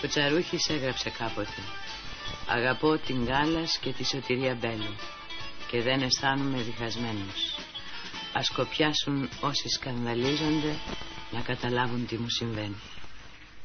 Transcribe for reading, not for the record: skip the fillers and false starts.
Ο Τσαρούχης έγραψε κάποτε: αγαπώ την Γκάλας και τη Σωτηρία Μπέλου και δεν αισθάνομαι διχασμένος. Ας κοπιάσουν όσοι σκανδαλίζονται να καταλάβουν τι μου συμβαίνει.